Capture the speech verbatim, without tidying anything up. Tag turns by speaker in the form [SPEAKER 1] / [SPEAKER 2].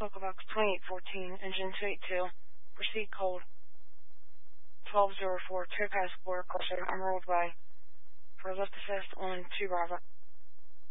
[SPEAKER 1] Locobox twenty-eight fourteen, engine two eighty-two, proceed cold. twelve oh four, Topaz Square, Corsair, Emerald Way, for lift assist on two Bravo.